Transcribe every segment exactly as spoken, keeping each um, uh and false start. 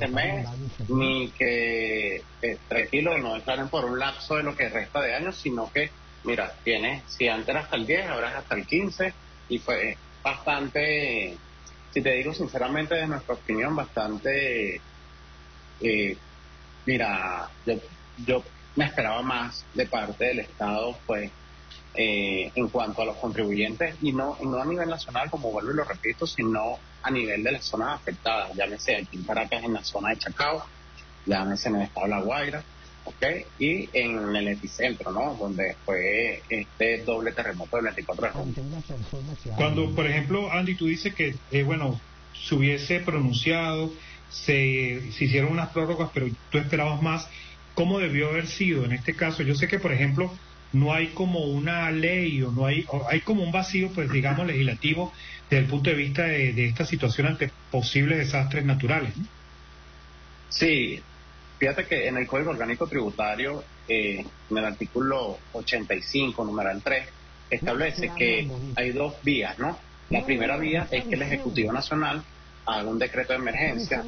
este mes, ni que eh, tranquilo, no declaren por un lapso de lo que resta de años, sino que, mira, tienes, si antes era hasta el diez, ahora es hasta el quince, y fue bastante, si te digo sinceramente, de nuestra opinión, bastante, eh, mira, yo, yo me esperaba más de parte del Estado, pues, Eh, en cuanto a los contribuyentes, y no, y no a nivel nacional, como vuelvo y lo repito, sino a nivel de las zonas afectadas, llámese aquí en Caracas, en la zona de Chacao, llámese en el estado de La Guaira, ¿ok? Y en el epicentro, ¿no? Donde fue este doble terremoto del veinticuatro de junio. Cuando, por ejemplo, Andy, tú dices que, eh, bueno, se hubiese pronunciado, se, se hicieron unas prórrogas, pero tú esperabas más, ¿cómo debió haber sido en este caso? Yo sé que, por ejemplo, no hay como una ley o no hay o hay como un vacío, pues digamos, legislativo desde el punto de vista de, de esta situación ante posibles desastres naturales, ¿no? Sí, fíjate que en el Código Orgánico Tributario, eh, en el artículo ochenta y cinco, numeral tres, establece que hay dos vías, ¿no? La primera vía es que el Ejecutivo Nacional haga un decreto de emergencia,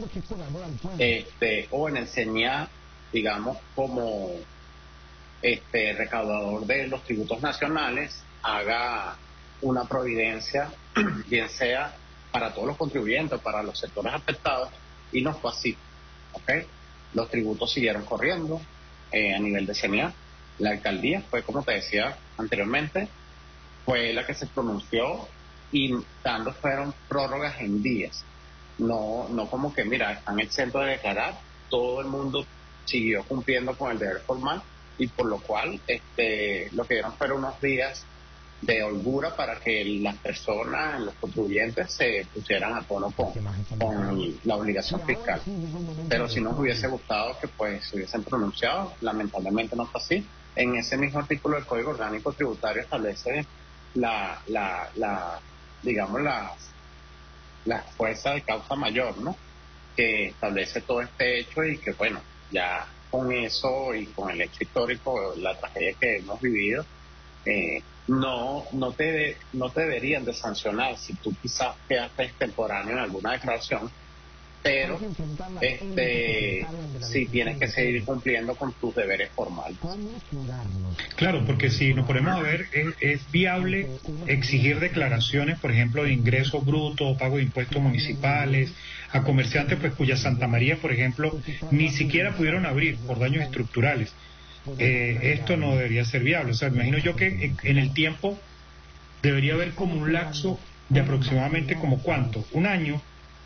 este, o en el CENIA, digamos, como este recaudador de los tributos nacionales, haga una providencia, bien sea para todos los contribuyentes, para los sectores afectados, y no fue así, ¿ok? Los tributos siguieron corriendo eh, a nivel de CENIA. La alcaldía fue, como te decía anteriormente, fue la que se pronunció, y dando fueron prórrogas en días, no, no como que, mira, están exentos de declarar, todo el mundo siguió cumpliendo con el deber formal, y por lo cual este, lo que dieron fueron unos días de holgura para que las personas, los contribuyentes, se pusieran a tono con, con la obligación fiscal. Pero si nos hubiese gustado que pues se hubiesen pronunciado, lamentablemente no fue así. En ese mismo artículo del Código Orgánico Tributario establece la, la, la digamos, la, la fuerza de causa mayor, ¿no? Que establece todo este hecho, y que bueno, ya con eso y con el hecho histórico, la tragedia que hemos vivido, eh, no no te no te deberían de sancionar si tú quizás quedaste extemporáneo en alguna declaración, pero este sí tienes que seguir cumpliendo con tus deberes formales. Claro, porque si nos ponemos a ver, es, es viable exigir declaraciones, por ejemplo, de ingresos brutos o pago de impuestos municipales a comerciantes pues cuya Santa María, por ejemplo, ni siquiera pudieron abrir por daños estructurales. Eh, esto no debería ser viable. O sea, me imagino yo que en, en el tiempo debería haber como un lapso de aproximadamente como cuánto, un año.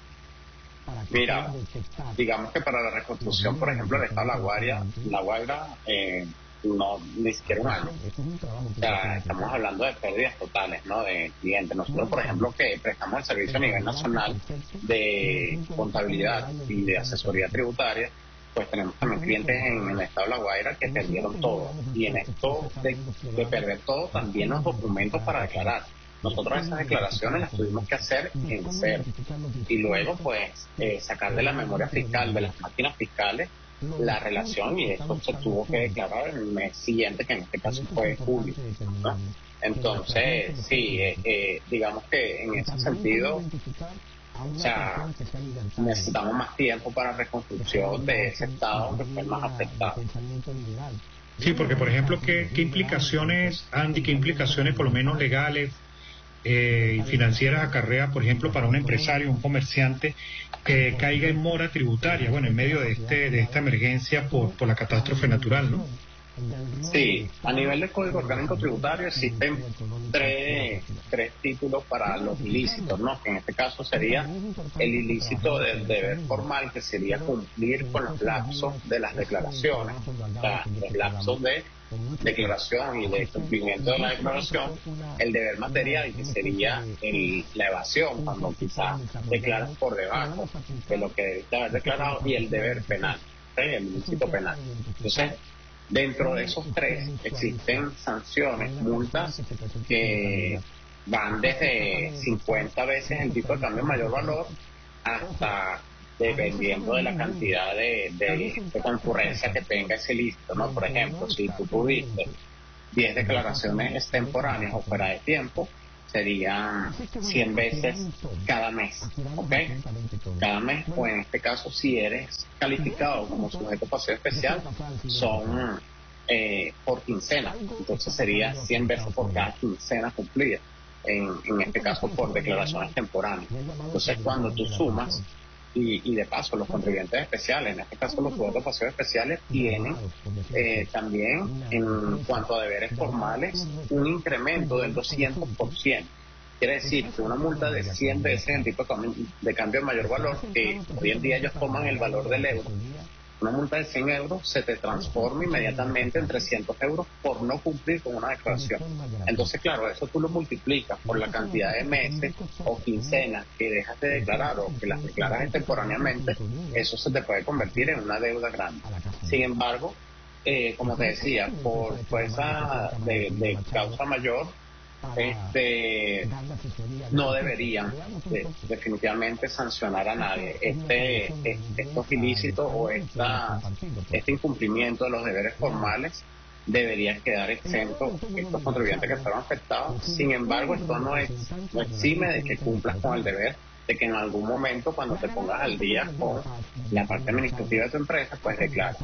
Mira, digamos que para la reconstrucción, por ejemplo, del estado de La Guaira, La Guaira, eh, no, ni siquiera un año. O sea, estamos hablando de pérdidas totales, ¿no? De clientes. Nosotros, por ejemplo, que prestamos el servicio a nivel nacional de contabilidad y de asesoría tributaria, pues tenemos también clientes en el estado de La Guaira que perdieron todo. Y en esto de, de perder todo, también los documentos para declarar. Nosotros esas declaraciones las tuvimos que hacer en cero, y luego pues eh, sacar de la memoria fiscal, de las máquinas fiscales, la relación, y esto se tuvo que declarar en el mes siguiente, que en este caso fue julio, ¿no? Entonces sí, eh, eh, digamos que en ese sentido, o sea, necesitamos más tiempo para reconstrucción de ese estado que fue el más afectado. Sí, porque por ejemplo, ¿qué, qué implicaciones, Andy, qué implicaciones por lo menos legales eh, y financieras acarrea, por ejemplo, para un empresario, un comerciante que caiga en mora tributaria, bueno, en medio de este de esta emergencia por, por la catástrofe natural, ¿no? Sí, a nivel del Código Orgánico Tributario existen tres, tres títulos para los ilícitos, ¿no? Que en este caso sería el ilícito del deber formal, que sería cumplir con los lapsos de las declaraciones, o sea, los lapsos de declaración y de cumplimiento de la declaración, el deber material, que sería el, la evasión, cuando quizás declaras por debajo de lo que debiste haber declarado, y el deber penal, ¿sí? El ilícito penal. Entonces, dentro de esos tres existen sanciones, multas que van desde cincuenta veces el tipo de cambio de mayor valor hasta, dependiendo de la cantidad de, de, de concurrencia que tenga ese ilícito, ¿no? Por ejemplo, si tú tuviste diez declaraciones extemporáneas o fuera de tiempo, serían cien veces cada mes, ¿ok? Cada mes, o en este caso, si eres calificado como sujeto paseo especial, son eh, por quincena, entonces sería cien veces por cada quincena cumplida, en, en este caso por declaraciones temporáneas. Entonces, cuando tú sumas, y, y de paso, los contribuyentes especiales, en este caso los sujetos paseo especiales, tienen eh, también, en cuanto a deberes formales, un incremento del doscientos por ciento. Quiere decir que una multa de cien veces el tipo de cambio de mayor valor, que hoy en día ellos toman el valor del euro, una multa de cien euros se te transforma inmediatamente en trescientos euros por no cumplir con una declaración. Entonces, claro, eso tú lo multiplicas por la cantidad de meses o quincenas que dejas de declarar o que las declaras extemporáneamente, eso se te puede convertir en una deuda grande. Sin embargo, eh, como te decía, por fuerza de, de causa mayor, este no deberían de, definitivamente sancionar a nadie. Este, este estos ilícitos o esta, este incumplimiento de los deberes formales deberían quedar exentos estos contribuyentes que fueron afectados. Sin embargo, esto no, es, no exime de que cumplas con el deber de que en algún momento, cuando te pongas al día con la parte administrativa de tu empresa, pues declares.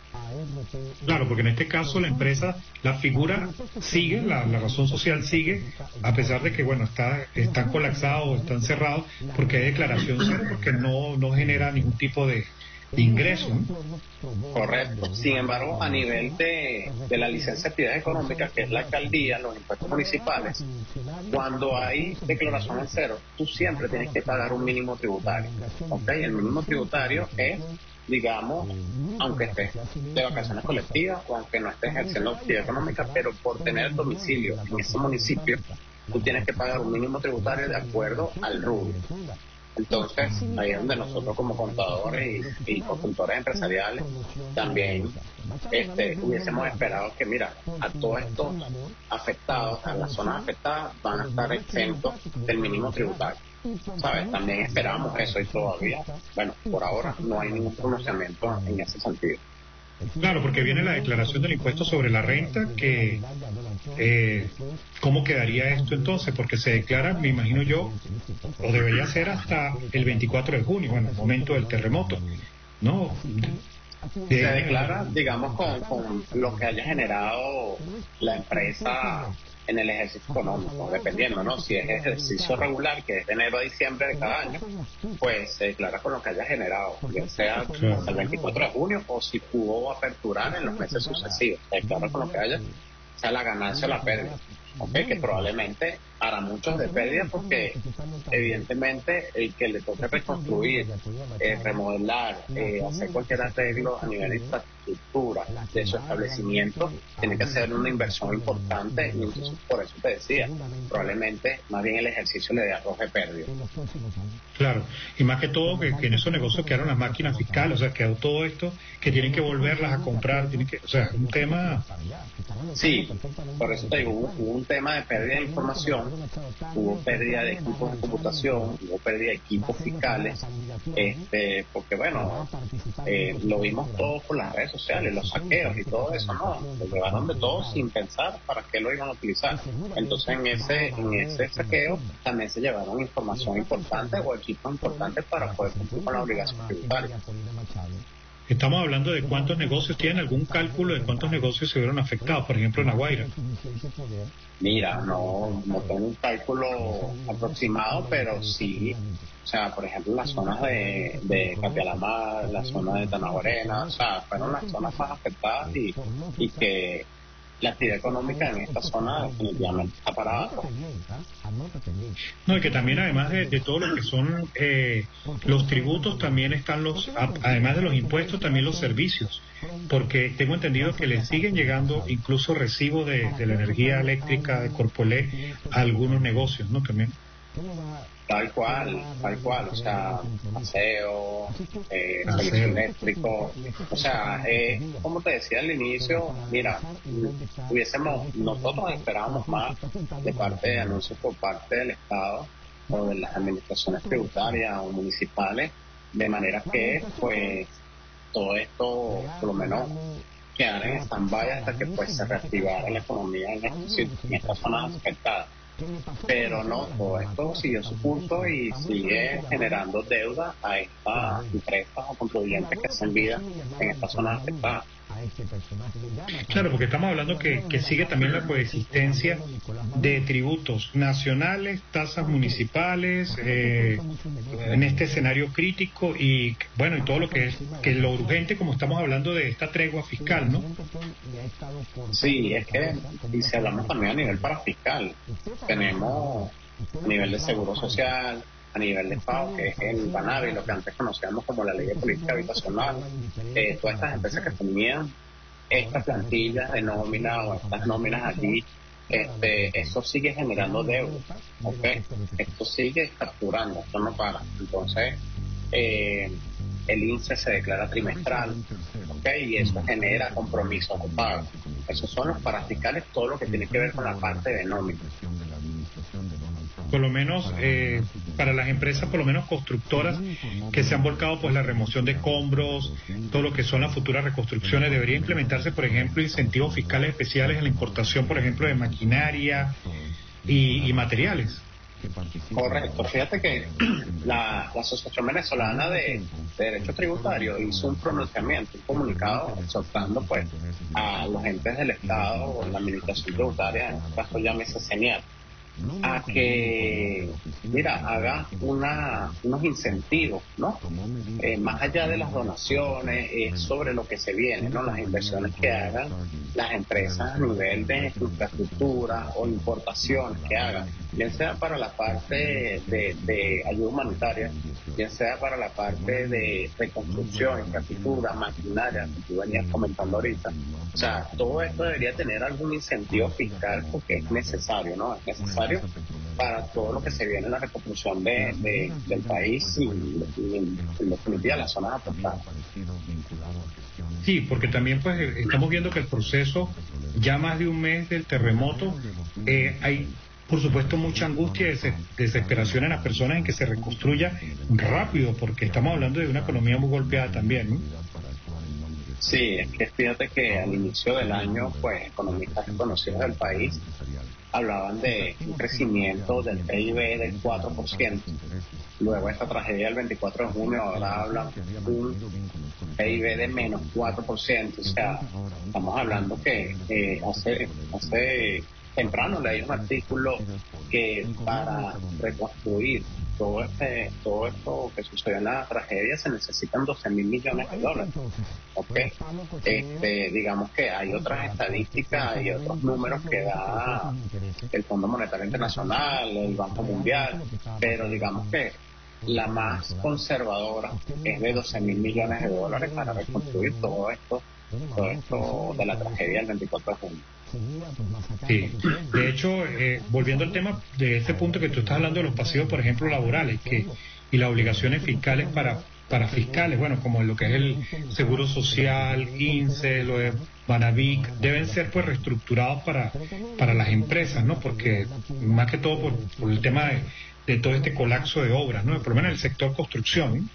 Claro, porque en este caso la empresa, la figura sigue, la, la razón social sigue, a pesar de que, bueno, está están colapsados o están cerrados, porque hay declaración cero, porque no, no genera ningún tipo de, de ingreso, ¿no? Correcto. Sin embargo, a nivel de, de la licencia de actividad económica, que es la alcaldía, los impuestos municipales, cuando hay declaración en cero, tú siempre tienes que pagar un mínimo tributario. ¿Ok? El mínimo tributario es, digamos, aunque estés de vacaciones colectivas o aunque no estés ejerciendo actividad económica, pero por tener domicilio en ese municipio, tú tienes que pagar un mínimo tributario de acuerdo al rubro. Entonces, ahí es donde nosotros como contadores y, y consultores empresariales también este, hubiésemos esperado que, mira, a todos estos afectados, a las zonas afectadas, van a estar exentos del mínimo tributario. ¿Sabes? También esperábamos eso y todavía, bueno, por ahora no hay ningún pronunciamiento en ese sentido. Claro, porque viene la declaración del impuesto sobre la renta, que eh, ¿cómo quedaría esto entonces? Porque se declara, me imagino yo, o debería ser hasta el veinticuatro de junio, bueno, el momento del terremoto, ¿no? Se declara, digamos, con, con lo que haya generado la empresa en el ejercicio económico, dependiendo, ¿no? Si es ejercicio regular, que es de enero a diciembre de cada año, pues se declara con lo que haya generado, ya sea hasta el veinticuatro de junio, o si pudo aperturar en los meses sucesivos, se declara con lo que haya, sea la ganancia o la pérdida. Okay, que probablemente para muchos de pérdida, porque evidentemente el que le toque reconstruir, eh, remodelar, eh, hacer cualquier arreglo a nivel de infraestructura de su establecimiento, tiene que ser una inversión importante, y entonces por eso te decía, probablemente más bien el ejercicio le dé arroje pérdida. Claro, y más que todo que, que en esos negocios quedaron las máquinas fiscales, o sea, quedó todo esto que tienen que volverlas a comprar, tienen que, o sea, un tema. Sí, por eso te digo, hubo, hubo un tema de pérdida de información, hubo pérdida de equipos de computación, hubo pérdida de equipos fiscales, este, porque bueno, eh, lo vimos todo por las redes sociales, los saqueos y todo eso, ¿no? Lo llevaron de todo sin pensar para qué lo iban a utilizar. Entonces en ese, en ese saqueo también se llevaron información importante o equipos importantes para poder cumplir con la obligación tributaria. Estamos hablando de cuántos negocios, ¿tienen algún cálculo de cuántos negocios se vieron afectados, por ejemplo en La Guaira? Mira, no, no tengo un cálculo aproximado, pero sí, o sea, por ejemplo, las zonas de, de Capialamar, la zona de Tanaguarena, o sea, fueron las zonas más afectadas y, y que la actividad económica en esta zona definitivamente está parada. No, y que también además de, de todo lo que son eh, los tributos, también están los, a, además de los impuestos, también los servicios, porque tengo entendido que le siguen llegando incluso recibos de, de la energía eléctrica de Corpolé a algunos negocios, ¿no? También. Tal cual, tal cual, o sea, aseo, eh, servicio eléctrico, o sea, eh, como te decía al inicio, mira, hubiésemos, nosotros esperábamos más de parte de anuncios por parte del Estado o de las administraciones tributarias o municipales, de manera que, pues, todo esto, por lo menos, quedara en stand-by hasta que, pues, se reactivara la economía en, estos, en estas zonas afectadas. pero no, todo esto siguió su curso y sigue generando deuda a estas empresas o contribuyentes que hacen vida en estas zonas afectadas. Claro, porque estamos hablando que, que sigue también la coexistencia de tributos nacionales, tasas municipales, eh, en este escenario crítico y, bueno, y todo lo que es que lo urgente, como estamos hablando de esta tregua fiscal, ¿no? Sí, es que, y si hablamos también a nivel parafiscal, tenemos a nivel de seguro social, a nivel de FAO, que es el BANAVI, lo que antes conocíamos como la Ley de Política Habitacional, eh, todas estas empresas que tenían estas plantillas de nómina o estas nóminas allí, este, eso sigue generando deuda, ¿ok? Esto sigue capturando, esto no para. Entonces, eh, el I N S E se declara trimestral, ¿ok? Y eso genera compromisos de pago. Esos son los parafiscales, todo lo que tiene que ver con la parte de nómina. Por lo menos eh, para las empresas, por lo menos constructoras, que se han volcado pues la remoción de escombros, todo lo que son las futuras reconstrucciones, debería implementarse, por ejemplo, incentivos fiscales especiales en la importación, por ejemplo, de maquinaria y, y materiales. Correcto. Fíjate que la, la Asociación Venezolana de, de Derecho Tributario hizo un pronunciamiento, un comunicado exhortando pues a los entes del Estado o la administración tributaria, en este caso llámese CENIAT, a que, mira, haga una, unos incentivos, ¿no? Eh, más allá de las donaciones, es eh, sobre lo que se viene, ¿no? Las inversiones que hagan las empresas a nivel de infraestructura o importaciones que hagan, bien sea para la parte de, de ayuda humanitaria, bien sea para la parte de reconstrucción, infraestructura, maquinaria, que tú venías comentando ahorita. O sea, todo esto debería tener algún incentivo fiscal porque es necesario, ¿no? Es necesario para todo lo que se viene en la reconstrucción de, de, del país y, y en definitiva las zonas afectadas. Sí, porque también pues estamos viendo que el proceso, ya más de un mes del terremoto, eh, hay por supuesto mucha angustia y des desesperación en las personas en que se reconstruya rápido, porque estamos hablando de una economía muy golpeada también, ¿no? Sí, es que fíjate que al inicio del año, pues economistas reconocidos del país hablaban de un crecimiento del P I B del cuatro por ciento. Luego esta tragedia del veinticuatro de junio, ahora hablan de un P I B de menos cuatro por ciento. O sea, estamos hablando que eh, hace, hace temprano leí un artículo que para reconstruir todo este todo esto que sucedió en la tragedia se necesitan doce mil millones de dólares. ¿Okay? Este, digamos que hay otras estadísticas y otros números que da el Fondo Monetario Internacional, el Banco Mundial, pero digamos que la más conservadora es de doce mil millones de dólares para reconstruir todo esto, todo esto de la tragedia del veinticuatro de junio. Sí, de hecho, eh, volviendo al tema de este punto que tú estás hablando de los pasivos, por ejemplo, laborales, que y las obligaciones fiscales para para fiscales, bueno, como lo que es el Seguro Social, I N S E, lo de Banavic, deben ser pues reestructurados para para las empresas, ¿no? Porque más que todo por, por el tema de, de todo este colapso de obras, ¿no? Por lo menos en el sector construcción, ¿eh?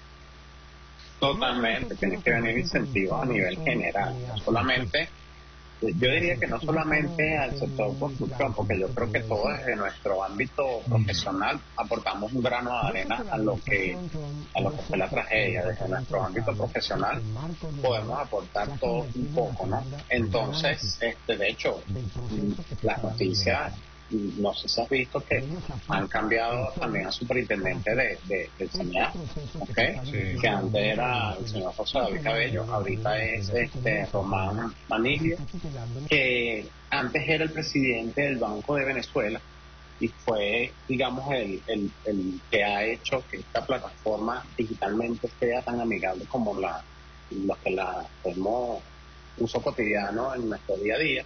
Totalmente, tiene que venir incentivos a nivel general, no solamente. Yo diría que no solamente al sector construcción, porque yo creo que todos desde nuestro ámbito profesional aportamos un grano de arena a lo que a lo que fue la tragedia. Desde nuestro ámbito profesional podemos aportar todo un poco, ¿no? Entonces, este, de hecho, las noticias, no sé si has visto que han cambiado también al superintendente de, de, del CENIAT, ¿okay? Sí. Que antes era el señor José David Cabello, ahorita es este Román Maniglia, que antes era el presidente del Banco de Venezuela y fue, digamos, el, el, el que ha hecho que esta plataforma digitalmente sea tan amigable como la los que la tenemos uso cotidiano en nuestro día a día.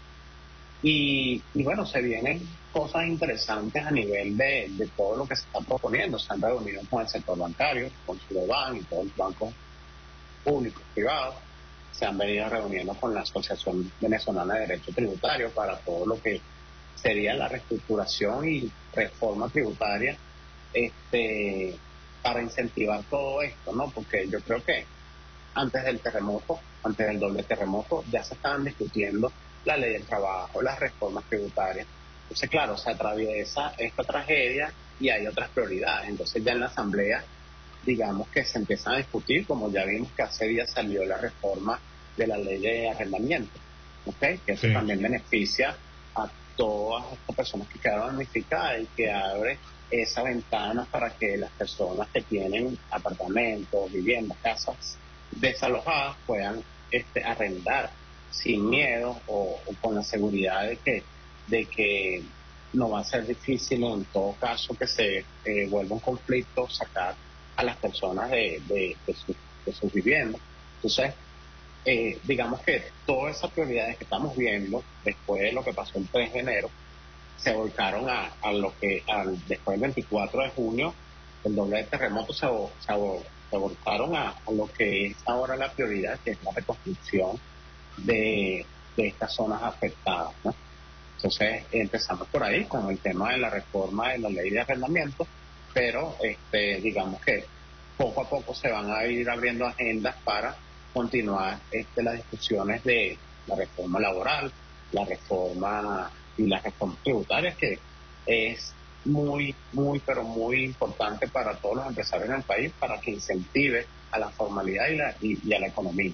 Y, y bueno, se vienen cosas interesantes a nivel de, de todo lo que se está proponiendo. Se han reunido con el sector bancario, con Sudoban y todos los bancos públicos, privados. Se han venido reuniendo con la Asociación Venezolana de Derecho Tributario para todo lo que sería la reestructuración y reforma tributaria, este, para incentivar todo esto, ¿no? Porque yo creo que antes del terremoto, antes del doble terremoto, ya se estaban discutiendo la ley del trabajo, las reformas tributarias, Entonces, claro, se atraviesa esta tragedia y hay otras prioridades. Entonces ya en la Asamblea, digamos que se empiezan a discutir, como ya vimos que hace días salió la reforma de la ley de arrendamiento, ¿okay? Que eso sí. También beneficia a todas estas personas que quedaron damnificadas y que abre esa ventana para que las personas que tienen apartamentos, viviendas, casas desalojadas puedan este, arrendar sin miedo o, o con la seguridad de que, de que no va a ser difícil en todo caso que se eh, vuelva un conflicto sacar a las personas de, de, de, su, de sus viviendas. Entonces, eh, digamos que todas esas prioridades que estamos viendo después de lo que pasó el tres de enero se volcaron a, a lo que al, después del veinticuatro de junio el doble de terremoto se, se, se volcaron a, a lo que es ahora la prioridad, que es la reconstrucción de, de estas zonas afectadas, ¿no? Entonces empezamos por ahí con el tema de la reforma de la ley de arrendamiento, pero este, digamos que poco a poco se van a ir abriendo agendas para continuar este, las discusiones de la reforma laboral, la reforma y las reformas tributarias, que es muy, muy, pero muy importante para todos los empresarios en el país para que incentive a la formalidad y, la, y, y a la economía.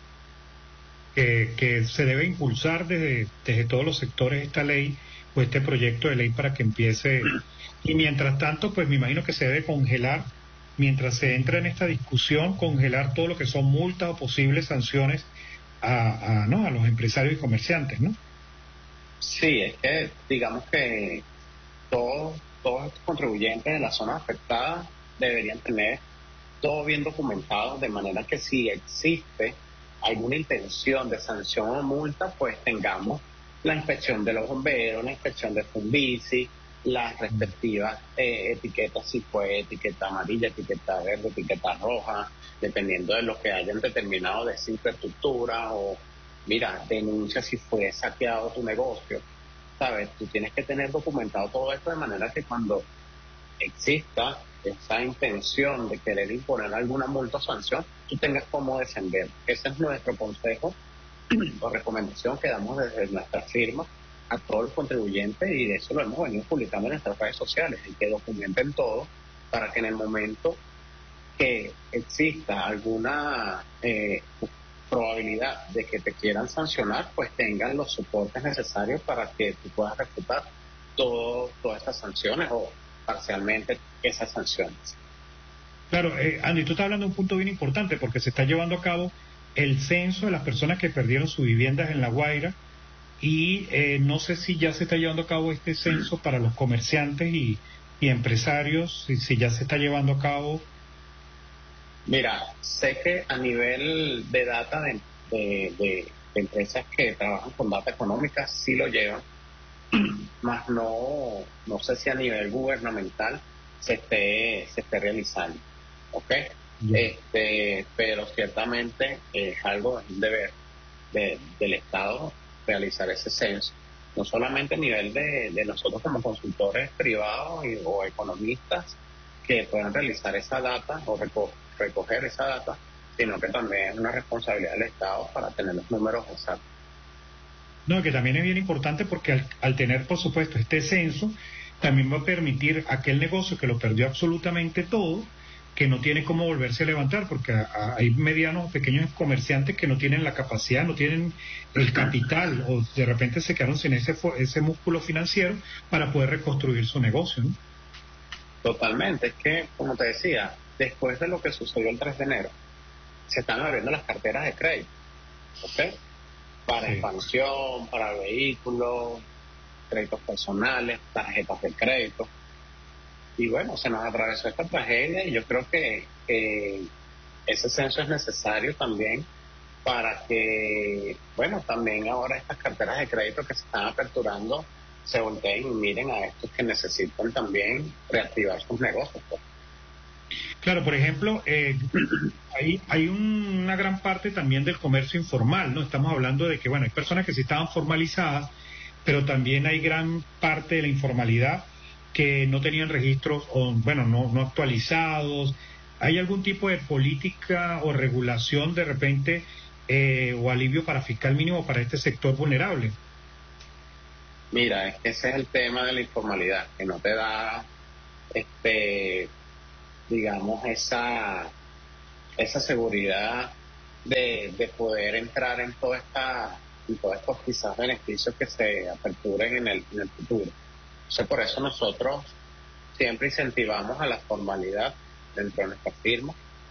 Que, que se debe impulsar desde, desde todos los sectores esta ley o este proyecto de ley para que empiece. Y mientras tanto, pues me imagino que se debe congelar, mientras se entra en esta discusión, congelar todo lo que son multas o posibles sanciones a, a, ¿no? a los empresarios y comerciantes, ¿no? Sí, es que digamos que todos, todos estos contribuyentes de las zonas afectadas deberían tener todo bien documentado, de manera que si existe alguna intención de sanción o multa, pues tengamos la inspección de los bomberos, la inspección de Funvici, las respectivas eh, etiquetas, si fue etiqueta amarilla, etiqueta verde, etiqueta roja, dependiendo de lo que hayan determinado de esa infraestructura, o mira, denuncia si fue saqueado tu negocio, ¿sabes? Tú tienes que tener documentado todo esto de manera que cuando exista esa intención de querer imponer alguna multa o sanción, tú tengas cómo defender. Ese es nuestro consejo o recomendación que damos desde nuestra firma a todos los contribuyentes, y de eso lo hemos venido publicando en nuestras redes sociales, y que documenten todo para que en el momento que exista alguna eh, probabilidad de que te quieran sancionar, pues tengan los soportes necesarios para que tú puedas refutar todo, todas estas sanciones o parcialmente esas sanciones. Claro, eh, Andy, tú estás hablando de un punto bien importante porque se está llevando a cabo el censo de las personas que perdieron sus viviendas en La Guaira, y eh, no sé si ya se está llevando a cabo este censo para los comerciantes y, y empresarios, si, si ya se está llevando a cabo. Mira, sé que a nivel de data de, de, de, de empresas que trabajan con data económica sí lo llevan, más no, no sé si a nivel gubernamental se esté, se esté realizando, ¿ok? Yeah. Este, pero ciertamente es algo, es un deber de, del Estado realizar ese censo, no solamente a nivel de, de nosotros como consultores privados y, o economistas que puedan realizar esa data o reco recoger esa data, sino que también es una responsabilidad del Estado para tener los números exactos. No, que también es bien importante porque al, al tener, por supuesto, este censo, también va a permitir a aquel negocio que lo perdió absolutamente todo, que no tiene cómo volverse a levantar, porque a, a, hay medianos o pequeños comerciantes que no tienen la capacidad, no tienen el capital, o de repente se quedaron sin ese, ese músculo financiero para poder reconstruir su negocio, ¿no? Totalmente, es que, como te decía, después de lo que sucedió el tres de enero, se están abriendo las carteras de crédito, ¿ok? Para sí. expansión, para vehículos, créditos personales, tarjetas de crédito. Y bueno, se nos atravesó esta tragedia y yo creo que eh, ese censo es necesario también para que, bueno, también ahora estas carteras de crédito que se están aperturando se volteen y miren a estos que necesitan también reactivar sus negocios, pues. Claro, por ejemplo, eh, hay, hay un, una gran parte también del comercio informal, ¿no? Estamos hablando de que, bueno, hay personas que sí estaban formalizadas, pero también hay gran parte de la informalidad que no tenían registros, o bueno, no, no actualizados. ¿Hay algún tipo de política o regulación de repente eh, o alivio para fiscal mínimo para este sector vulnerable? Mira, es que ese es el tema de la informalidad, que no te da, este, digamos, esa, esa seguridad de, de poder entrar en toda esta, en todos estos quizás beneficios que se aperturen en el, en el futuro. Entonces, por eso nosotros siempre incentivamos a la formalidad dentro de nuestra firma,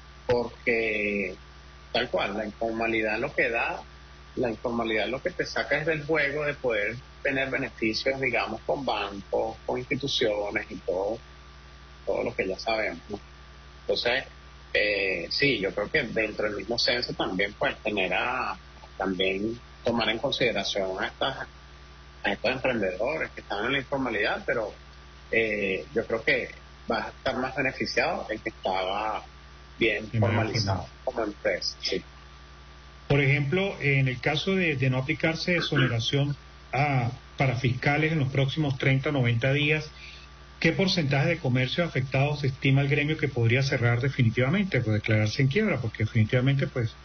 porque tal cual, la informalidad lo que da, la informalidad lo que te saca es del juego de poder tener beneficios, digamos, con bancos, con instituciones y todo, todo lo que ya sabemos, ¿no? Entonces, eh, sí, yo creo que dentro del mismo censo también, pues, tener a, también tomar en consideración a, estas, a estos emprendedores que están en la informalidad, pero eh, yo creo que va a estar más beneficiado el que estaba bien formalizado como empresa, sí. Por ejemplo, en el caso de, de no aplicarse exoneración a, para fiscales en los próximos treinta o noventa días, ¿qué porcentaje de comercios afectados estima el gremio que podría cerrar definitivamente, pues declararse en quiebra? Porque definitivamente, pues,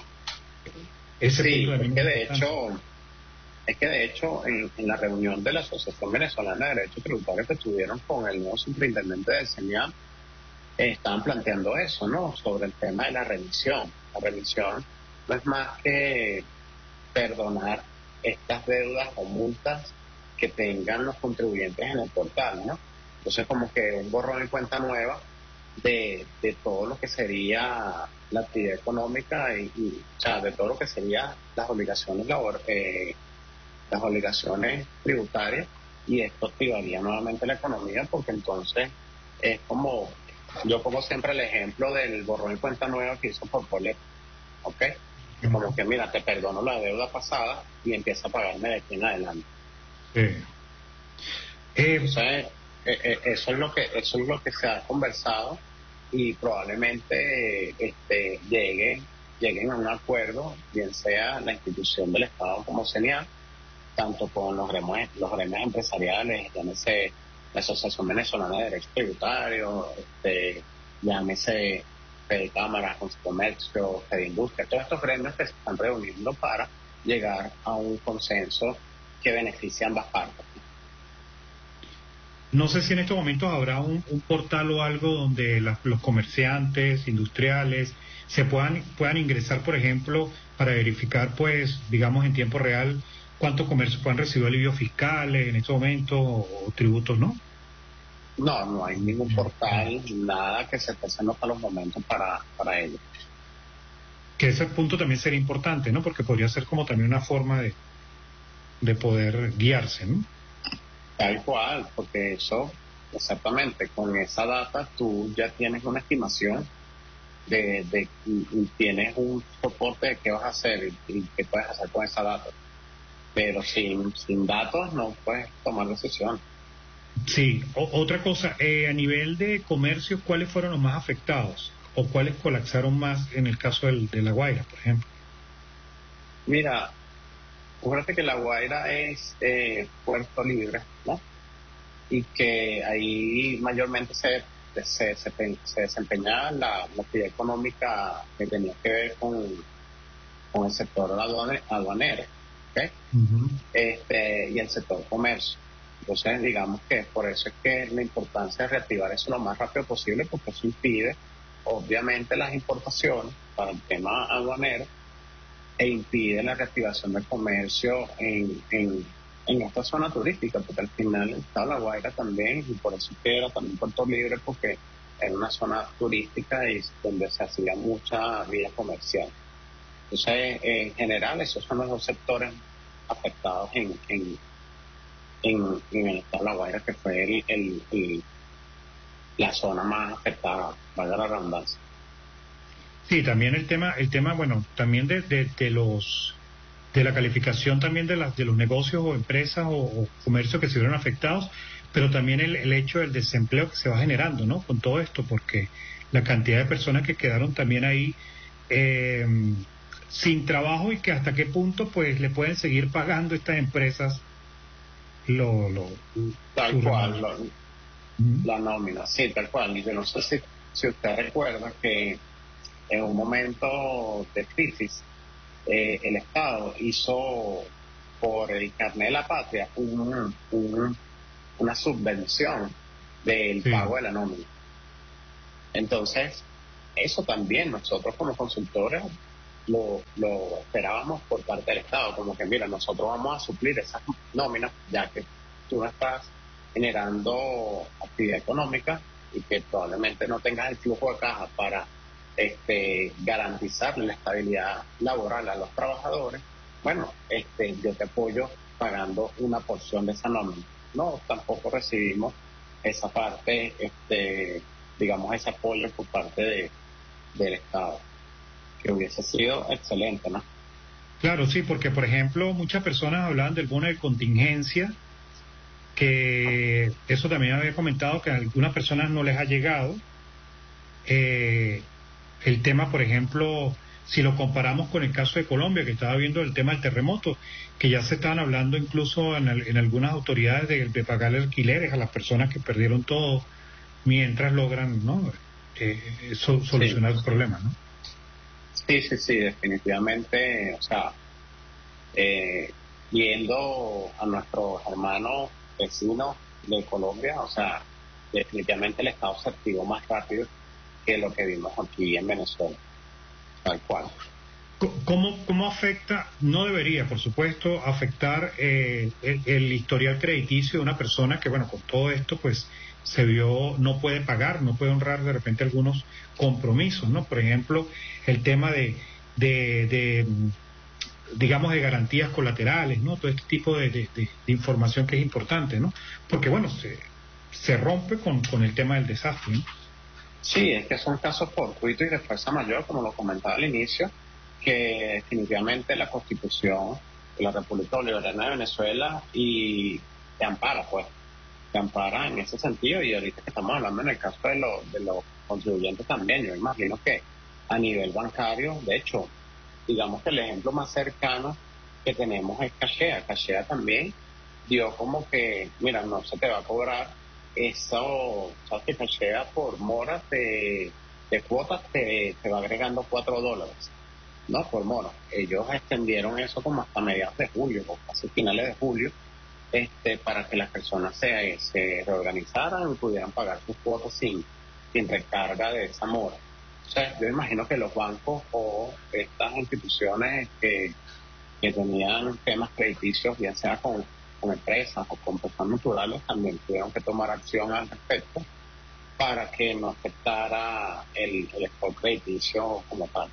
ese sí, punto es que de hecho, es que de hecho en, en la reunión de la Asociación Venezolana de Derecho Tributario que tuvieron con el nuevo superintendente del CENIAM, eh, estaban planteando eso, ¿no? Sobre el tema de la remisión. La remisión no es más que perdonar estas deudas o multas que tengan los contribuyentes en el portal, ¿no? Entonces, como que un borrón y cuenta nueva de, de todo lo que sería la actividad económica y, y o sea, de todo lo que sería las obligaciones labor, eh, las obligaciones tributarias, y esto activaría nuevamente la economía, porque entonces es como, yo pongo siempre el ejemplo del borrón y cuenta nueva que hizo por Polet, ¿ok? Es como que, mira, te perdono la deuda pasada y empieza a pagarme de aquí en adelante. Sí. Eh, Entonces, eh, eh, eso es lo que eso es lo que se ha conversado, y probablemente este, llegue, lleguen a un acuerdo, bien sea la institución del Estado como CENIAM, tanto con los gremios, los gremios empresariales, llámese la Asociación Venezolana de Derecho Tributario, este, llámese Fede Cámara, Comercio, Fede Industria, todos estos gremios que se están reuniendo para llegar a un consenso que beneficie a ambas partes. No sé si en estos momentos habrá un, un portal o algo donde la, los comerciantes, industriales, se puedan, puedan ingresar, por ejemplo, para verificar, pues, digamos, en tiempo real, cuántos comercios puedan recibir alivios fiscales en estos momentos o, o tributos, ¿no? No, no hay ningún portal, nada que se esté haciendo para los momentos para, para ello. Que ese punto también sería importante, ¿no? Porque podría ser como también una forma de, de poder guiarse, ¿no? Tal cual, porque eso, exactamente, con esa data tú ya tienes una estimación de, de y, y tienes un soporte de qué vas a hacer y, y qué puedes hacer con esa data. Pero sin, sin datos no puedes tomar decisiones. Sí, o, otra cosa, eh, a nivel de comercio, ¿cuáles fueron los más afectados? ¿O cuáles colapsaron más en el caso del, de La Guaira, por ejemplo? Mira, fíjate que La Guaira es eh, puerto libre, ¿no? Y que ahí mayormente se, se, se, se desempeñaba la, la actividad económica que tenía que ver con, con el sector aduane, aduanero, ¿okay? Uh-huh. este, y el sector comercio. Entonces, digamos que por eso es que la importancia de reactivar eso lo más rápido posible, porque eso impide, obviamente, las importaciones para el tema aduanero e impide la reactivación del comercio en, en, en esta zona turística, porque al final está La Guaira también, y por eso es que era también Puerto Libre, porque era una zona turística y donde se hacía mucha vida comercial. Entonces, en general, esos son los dos sectores afectados en, en En, en el estado de La Guaira, que fue el, el, el, la zona más afectada, valga la redundancia. Sí, también el tema, el tema, bueno, también de, de, de los de la calificación también de las de los negocios o empresas o, o comercios que se vieron afectados, pero también el, el hecho del desempleo que se va generando, ¿no? Con todo esto, porque la cantidad de personas que quedaron también ahí eh, sin trabajo, y que hasta qué punto pues le pueden seguir pagando estas empresas lo, lo tal cual lo, ¿Mm? La nómina, sí, tal cual. Y yo no sé si, si usted recuerda que en un momento de crisis eh, el Estado hizo por el carnet de la patria un, un, una subvención del sí. pago de la nómina. Entonces, eso también nosotros como consultores lo, lo esperábamos por parte del Estado, como que mira, nosotros vamos a suplir esas nóminas, ya que tú no estás generando actividad económica y que probablemente no tengas el flujo de caja para este, garantizar la estabilidad laboral a los trabajadores. Bueno, este, yo te apoyo pagando una porción de esa nómina. No, tampoco recibimos esa parte, este, digamos, ese apoyo por parte de, del Estado, que hubiese sido excelente, ¿no? Claro, sí, porque, por ejemplo, muchas personas hablaban del bono de contingencia, que eso también había comentado que a algunas personas no les ha llegado. Eh, el tema, por ejemplo, si lo comparamos con el caso de Colombia, que estaba viendo el tema del terremoto, que ya se estaban hablando incluso en, el, en algunas autoridades de, de pagarle alquileres a las personas que perdieron todo mientras logran, ¿no? eh, so, solucionar sí. el problema, ¿no? Sí, sí, sí, definitivamente, o sea, eh, yendo a nuestros hermanos vecinos de Colombia, o sea, definitivamente el Estado se activó más rápido que lo que vimos aquí en Venezuela, tal cual. ¿Cómo, cómo afecta, no debería, por supuesto, afectar eh, el, el historial crediticio de una persona que, bueno, con todo esto, pues, se vio, no puede pagar, no puede honrar de repente algunos compromisos, ¿no? Por ejemplo, el tema de, de, de digamos, de garantías colaterales, ¿no? Todo este tipo de, de, de, de información que es importante, ¿no? Porque, bueno, se, se rompe con, con el tema del desastre, ¿no? Sí, es que son casos fortuitos y de fuerza mayor, como lo comentaba al inicio, que definitivamente la Constitución de la República Bolivariana de Venezuela y te ampara, pues, te ampara en ese sentido. Y ahorita que estamos hablando en el caso de, lo, de los contribuyentes también, yo imagino que a nivel bancario, de hecho, digamos que el ejemplo más cercano que tenemos es Cachea. Cachea también dio como que, mira, no se te va a cobrar eso, sabes que Cachea por moras de, de cuotas te, te va agregando cuatro dólares, ¿no? Por mora. Ellos extendieron eso como hasta mediados de julio, o casi finales de julio, este, para que las personas se, se reorganizaran y pudieran pagar sus cuotas sin, sin recarga de esa mora. O sea, yo imagino que los bancos o estas instituciones que, que tenían temas crediticios, ya sea con, con empresas o con personas naturales, también tuvieron que tomar acción al respecto para que no afectara el, el stock crediticio como tal.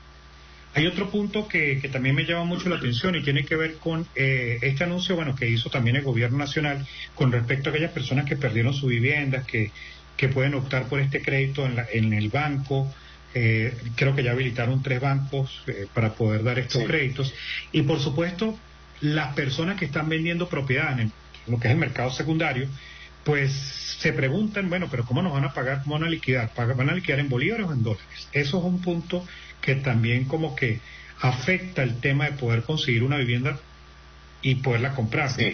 Hay otro punto que, que también me llama mucho la atención y tiene que ver con eh, este anuncio, bueno, que hizo también el gobierno nacional con respecto a aquellas personas que perdieron sus viviendas, que, que pueden optar por este crédito en, la, en el banco. Eh, creo que ya habilitaron tres bancos eh, para poder dar estos sí. créditos. Y por supuesto, las personas que están vendiendo propiedad en el, lo que es el mercado secundario, pues se preguntan, bueno, pero ¿cómo nos van a pagar? ¿Cómo van a liquidar? ¿Van a liquidar en bolívares o en dólares? Eso es un punto que también como que afecta el tema de poder conseguir una vivienda y poderla comprar. Sí,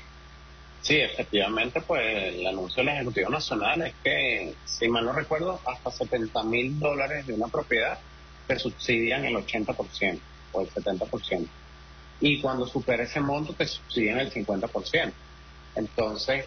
sí, efectivamente, pues el anuncio del Ejecutivo Nacional es que, si mal no recuerdo, hasta setenta mil dólares de una propiedad te subsidian el ochenta por ciento o el setenta por ciento. Y cuando supera ese monto te subsidian el cincuenta por ciento. Entonces,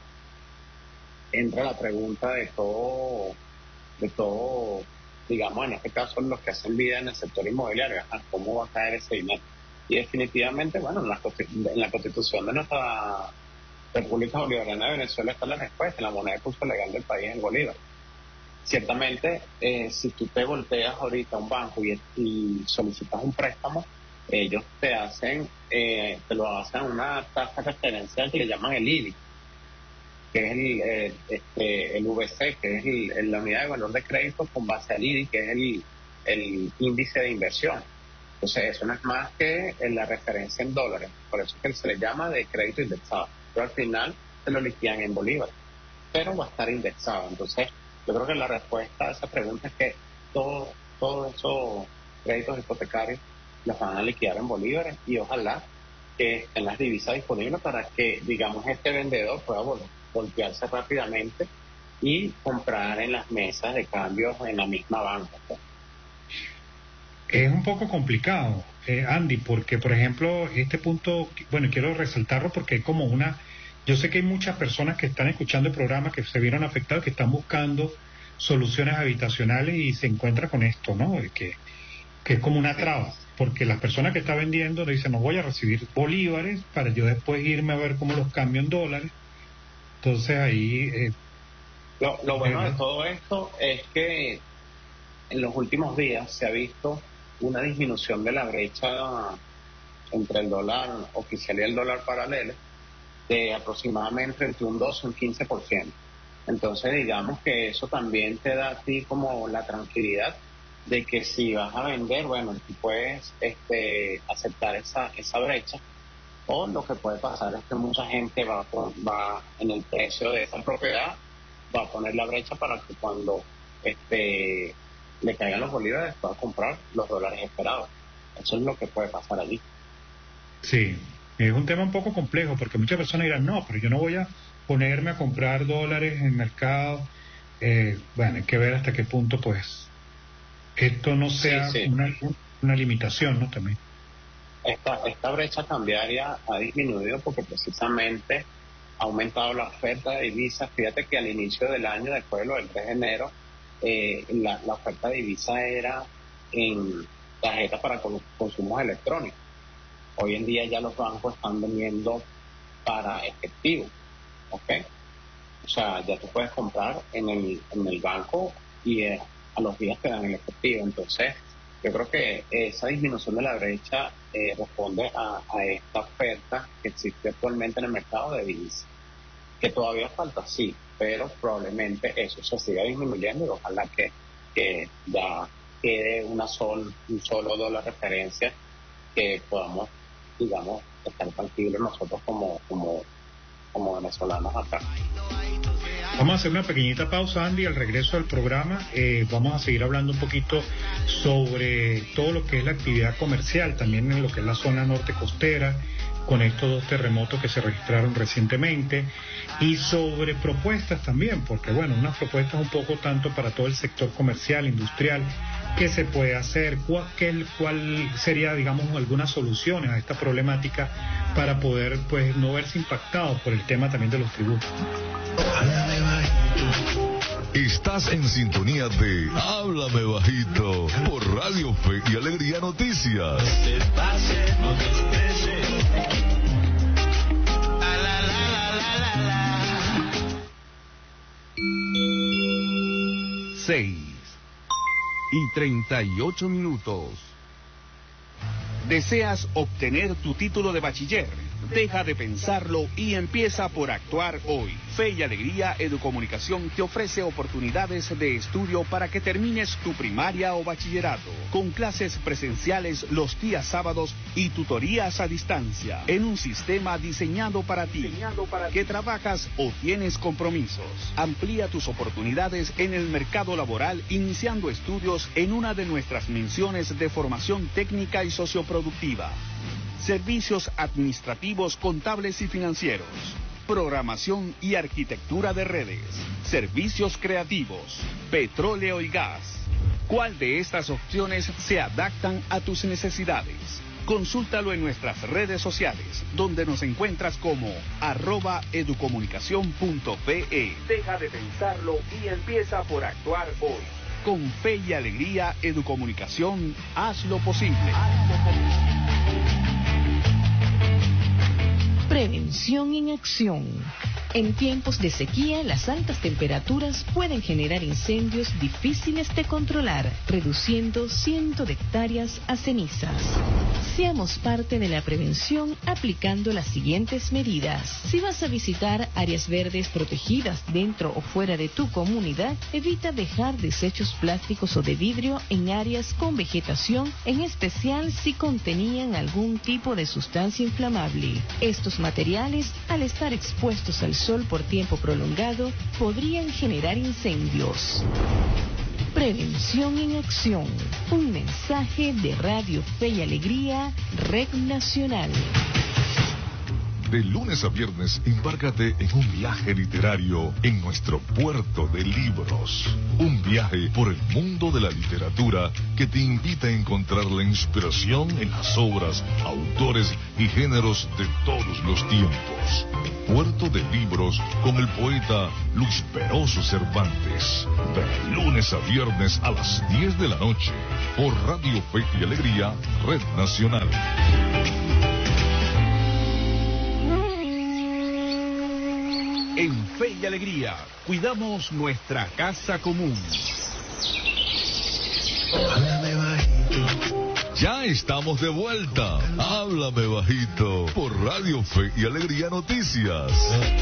entra la pregunta de todo, de todo, digamos, en este caso, los que hacen vida en el sector inmobiliario, ¿cómo va a caer ese dinero? Y definitivamente, bueno, en la, en la Constitución de nuestra República Bolivariana de Venezuela está la respuesta, la moneda de curso legal del país es el bolívar. Ciertamente, eh, si tú te volteas ahorita a un banco y, y solicitas un préstamo, ellos te hacen, eh, te lo hacen una tasa referencial que le llaman el I D I, que es el, el, este, el V C, que es el, el, la unidad de valor de crédito con base al I D I, que es el, el índice de inversión. Entonces, eso no es más que la referencia en dólares. Por eso es que se le llama de crédito indexado. Pero al final se lo liquidan en bolívares, pero va a estar indexado. Entonces, yo creo que la respuesta a esa pregunta es que todos todo esos créditos hipotecarios los van a liquidar en bolívares y ojalá que estén las divisas disponibles para que, digamos, este vendedor pueda volver voltearse rápidamente y comprar en las mesas de cambios en la misma banca. Es un poco complicado, eh, Andy, porque por ejemplo, este punto, bueno, quiero resaltarlo porque hay como una, yo sé que hay muchas personas que están escuchando el programa que se vieron afectados, que están buscando soluciones habitacionales y se encuentran con esto, ¿no? Que, que es como una traba, porque las personas que están vendiendo le dicen, no voy a recibir bolívares para yo después irme a ver cómo los cambio en dólares. Entonces ahí... Eh, lo, lo bueno eh, de todo esto es que en los últimos días se ha visto una disminución de la brecha entre el dólar oficial y el dólar paralelo de aproximadamente entre un doce y un quince por ciento. Entonces digamos que eso también te da a ti como la tranquilidad de que si vas a vender, bueno, tú puedes este, aceptar esa esa brecha, o lo que puede pasar es que mucha gente va, va en el precio de esa propiedad, va a poner la brecha para que cuando este le caigan los bolívares pueda comprar los dólares esperados. Eso es lo que puede pasar allí. Sí, es un tema un poco complejo porque muchas personas dirán, no, pero yo no voy a ponerme a comprar dólares en el mercado. Eh, bueno, hay que ver hasta qué punto pues esto no sea sí, sí. Una, una limitación, ¿no? También. Esta, esta brecha cambiaria ha disminuido porque precisamente ha aumentado la oferta de divisas. Fíjate que al inicio del año, después de lo del tres de enero, eh, la, la oferta de divisa era en tarjetas para consumos electrónicos. Hoy en día ya los bancos están vendiendo para efectivo, ¿ok? O sea, ya tú puedes comprar en el, en el banco y eh, a los días te dan el efectivo. Entonces, yo creo que esa disminución de la brecha eh, responde a, a esta oferta que existe actualmente en el mercado de divisas, que todavía falta, sí, pero probablemente eso se siga disminuyendo y ojalá que, que ya quede una sol, un solo dólar referencia que podamos, digamos, estar tranquilos nosotros como, como, como venezolanos acá. Vamos a hacer una pequeñita pausa, Andy. Al regreso del programa eh, vamos a seguir hablando un poquito sobre todo lo que es la actividad comercial, también en lo que es la zona norte costera, con estos dos terremotos que se registraron recientemente, y sobre propuestas también, porque bueno, unas propuestas un poco tanto para todo el sector comercial, industrial, qué se puede hacer, cuál, qué, cuál sería, digamos, algunas soluciones a esta problemática para poder pues no verse impactados por el tema también de los tributos. Estás en sintonía de Háblame Bajito por Radio Fe y Alegría Noticias. Seis y treinta y ocho minutos. ¿Deseas obtener tu título de bachiller? Deja de pensarlo y empieza por actuar hoy. Fe y Alegría Educomunicación te ofrece oportunidades de estudio para que termines tu primaria o bachillerato, con clases presenciales los días sábados y tutorías a distancia, en un sistema diseñado para ti, diseñado para que trabajas o tienes compromisos. Amplía tus oportunidades en el mercado laboral iniciando estudios en una de nuestras menciones de formación técnica y socioproductiva. Servicios administrativos, contables y financieros. Programación y arquitectura de redes. Servicios creativos. Petróleo y gas. ¿Cuál de estas opciones se adaptan a tus necesidades? Consúltalo en nuestras redes sociales, donde nos encuentras como arroba educomunicación punto pe. Deja de pensarlo y empieza por actuar hoy. Con Fe y Alegría Educomunicación, hazlo posible. Hazlo posible. Prevención en acción. En tiempos de sequía, las altas temperaturas pueden generar incendios difíciles de controlar, reduciendo cientos de hectáreas a cenizas. Seamos parte de la prevención aplicando las siguientes medidas. Si vas a visitar áreas verdes protegidas dentro o fuera de tu comunidad, evita dejar desechos plásticos o de vidrio en áreas con vegetación, en especial si contenían algún tipo de sustancia inflamable. Estos materiales, al estar expuestos al sol por tiempo prolongado, podrían generar incendios. Prevención en acción. Un mensaje de Radio Fe y Alegría, Red Nacional. De lunes a viernes, embárcate en un viaje literario en nuestro puerto de libros. Un viaje por el mundo de la literatura que te invita a encontrar la inspiración en las obras, autores y géneros de todos los tiempos. Puerto de Libros con el poeta Luis Peroso Cervantes. De lunes a viernes a las diez de la noche por Radio Fe y Alegría, Red Nacional. En Fe y Alegría, cuidamos nuestra casa común. Ya estamos de vuelta. Háblame bajito por Radio Fe y Alegría Noticias.